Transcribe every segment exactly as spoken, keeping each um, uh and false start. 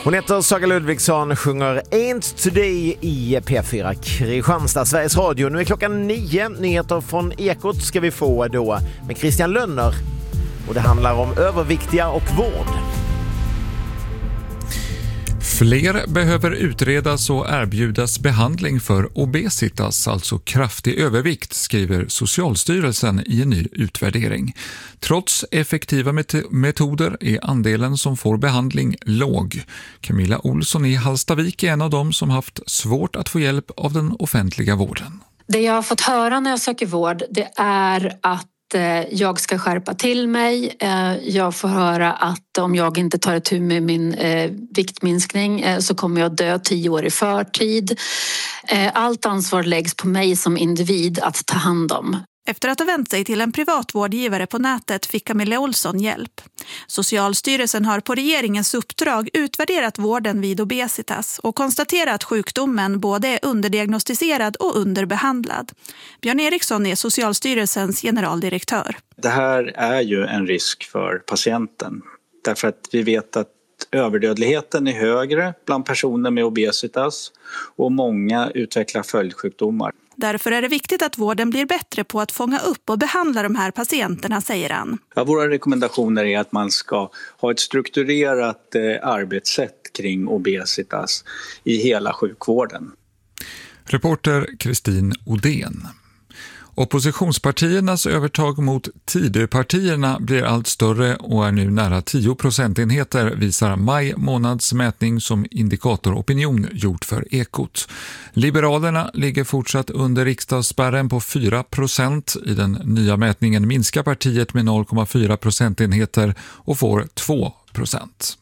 Hon heter Saga Ludvigsson, sjunger Ain't Today i P fyra Kristianstad, Sveriges Radio. Nu är klockan nio. Nyheter från Ekot ska vi få då med Christian Lönner. Och det handlar om överviktiga och vård. Fler behöver utredas och erbjudas behandling för obesitas, alltså kraftig övervikt, skriver Socialstyrelsen i en ny utvärdering. Trots effektiva met- metoder är andelen som får behandling låg. Camilla Olsson i Hallstavik är en av dem som haft svårt att få hjälp av den offentliga vården. Det jag har fått höra när jag söker vård, det är att jag ska skärpa till mig. Jag får höra att om jag inte tar itu med min viktminskning så kommer jag dö tio år i förtid. Allt ansvar läggs på mig som individ att ta hand om. Efter att ha vänt sig till en privat vårdgivare på nätet fick Camilla Olsson hjälp. Socialstyrelsen har på regeringens uppdrag utvärderat vården vid obesitas och konstaterat att sjukdomen både är underdiagnostiserad och underbehandlad. Björn Eriksson är Socialstyrelsens generaldirektör. Det här är ju en risk för patienten därför att vi vet att överdödligheten är högre bland personer med obesitas och många utvecklar följdsjukdomar. Därför är det viktigt att vården blir bättre på att fånga upp och behandla de här patienterna, säger han. Ja, våra rekommendationer är att man ska ha ett strukturerat eh, arbetssätt kring obesitas i hela sjukvården. Reporter Kristin Odén. Oppositionspartiernas övertag mot Tidöpartierna blir allt större och är nu nära tio procentenheter, visar maj månads mätning som Indikator Opinion gjort för Ekot. Liberalerna ligger fortsatt under riksdagsspärren på fyra procent. I den nya mätningen minskar partiet med noll komma fyra procentenheter och får två procent.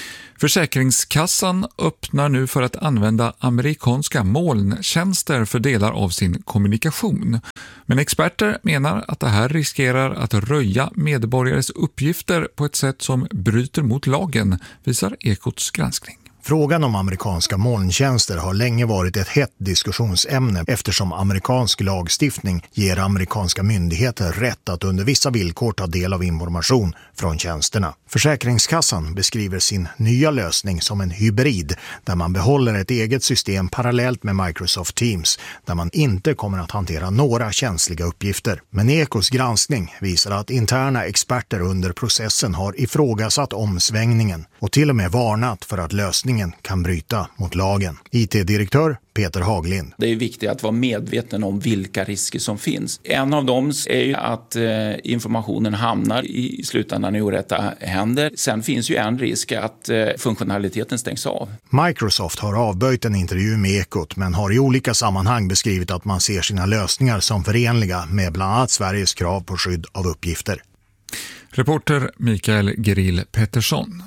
Försäkringskassan öppnar nu för att använda amerikanska molntjänster för delar av sin kommunikation. Men experter menar att det här riskerar att röja medborgares uppgifter på ett sätt som bryter mot lagen, visar Ekots granskning. Frågan om amerikanska molntjänster har länge varit ett hett diskussionsämne eftersom amerikansk lagstiftning ger amerikanska myndigheter rätt att under vissa villkor ta del av information från tjänsterna. Försäkringskassan beskriver sin nya lösning som en hybrid där man behåller ett eget system parallellt med Microsoft Teams där man inte kommer att hantera några känsliga uppgifter. Men Ekos granskning visar att interna experter under processen har ifrågasatt omsvängningen och till och med varnat för att lösningen kan bryta mot lagen. I T-direktör Peter Haglind. Det är viktigt att vara medveten om vilka risker som finns. En av dem är ju att eh, informationen hamnar i slutändan i orätta händer. Sen finns ju en risk att eh, funktionaliteten stängs av. Microsoft har avböjt en intervju med Ekot men har i olika sammanhang beskrivit att man ser sina lösningar som förenliga med bland annat Sveriges krav på skydd av uppgifter. Reporter Mikael Grill Pettersson.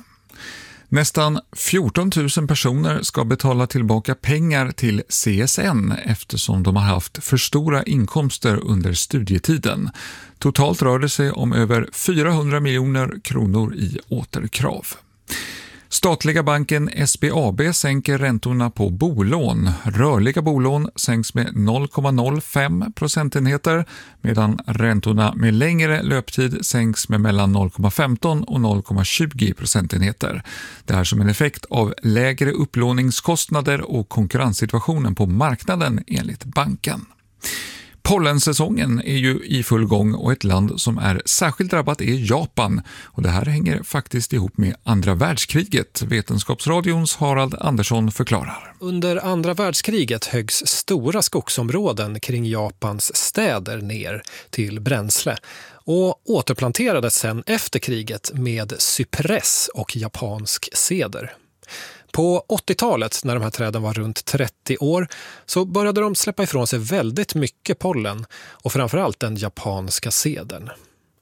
Nästan fjorton tusen personer ska betala tillbaka pengar till C S N eftersom de har haft för stora inkomster under studietiden. Totalt rör det sig om över fyrahundra miljoner kronor i återkrav. Statliga banken S B A B sänker räntorna på bolån. Rörliga bolån sänks med noll komma noll fem procentenheter medan räntorna med längre löptid sänks med mellan noll komma femton och noll komma tjugo procentenheter. Det är som en effekt av lägre upplåningskostnader och konkurrenssituationen på marknaden enligt banken. Pollensäsongen är ju i full gång och ett land som är särskilt drabbat är Japan. Och det här hänger faktiskt ihop med andra världskriget. Vetenskapsradions Harald Andersson förklarar. Under andra världskriget höggs stora skogsområden kring Japans städer ner till bränsle och återplanterades sedan efter kriget med cypress och japansk ceder. På åttiotalet, när de här träden var runt trettio år, så började de släppa ifrån sig väldigt mycket pollen och framförallt den japanska cedern.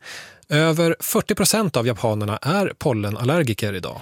Över fyrtio procent av japanerna är pollenallergiker idag.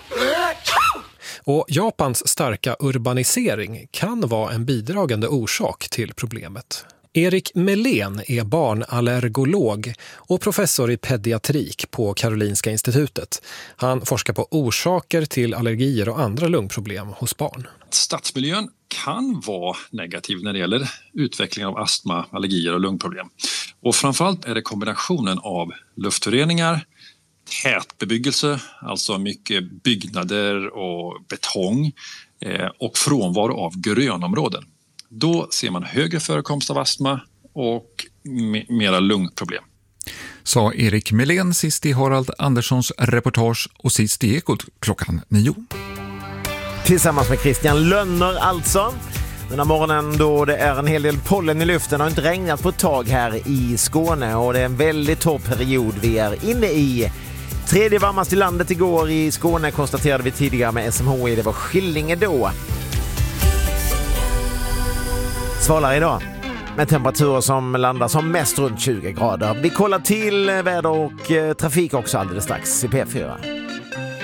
Och Japans starka urbanisering kan vara en bidragande orsak till problemet. Erik Melén är barnallergolog och professor i pediatrik på Karolinska institutet. Han forskar på orsaker till allergier och andra lungproblem hos barn. Stadsmiljön kan vara negativ när det gäller utveckling av astma, allergier och lungproblem. Och framförallt är det kombinationen av luftföroreningar, tätbebyggelse, alltså mycket byggnader och betong eh, och frånvaro av grönområden. Då ser man högre förekomst av astma och me- mera lungproblem. Sa Erik Melén sist i Harald Anderssons reportage och sist i Ekot klockan nio. Tillsammans med Christian Lönner alltså. Den här morgonen då det är en hel del pollen i luften har inte regnat på ett tag här i Skåne och det är en väldigt torr period vi är inne i. Tredje varmast i landet igår i Skåne konstaterade vi tidigare med S M H I, det var Skillinge då. Svalare idag med temperaturer som landar som mest runt tjugo grader. Vi kollar till väder och trafik också alldeles strax i P fyra.